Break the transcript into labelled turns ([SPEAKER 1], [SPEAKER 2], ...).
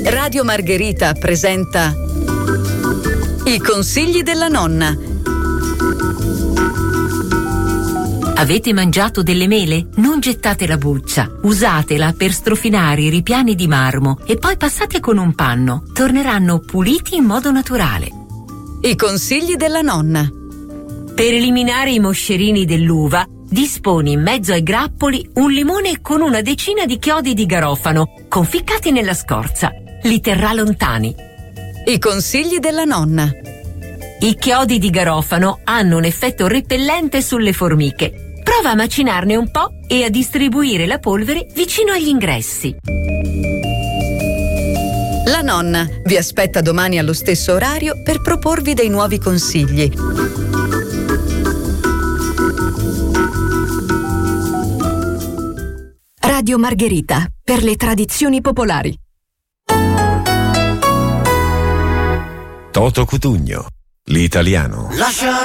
[SPEAKER 1] Radio Margherita presenta I consigli della nonna.
[SPEAKER 2] Avete mangiato delle mele? Non gettate la buccia. Usatela per strofinare i ripiani di marmo e poi passate con un panno. Torneranno puliti in modo naturale.
[SPEAKER 1] I consigli della nonna.
[SPEAKER 2] Per eliminare i moscerini dell'uva, disponi in mezzo ai grappoli un limone con una decina di chiodi di garofano conficcati nella scorza. Li terrà lontani.
[SPEAKER 1] I consigli della nonna.
[SPEAKER 2] I chiodi di garofano hanno un effetto repellente sulle formiche. Prova a macinarne un po' e a distribuire la polvere vicino agli ingressi.
[SPEAKER 1] La nonna vi aspetta domani allo stesso orario per proporvi dei nuovi consigli.
[SPEAKER 3] Radio Margherita, per le tradizioni popolari.
[SPEAKER 4] Toto Cutugno, l'italiano.
[SPEAKER 5] Lascia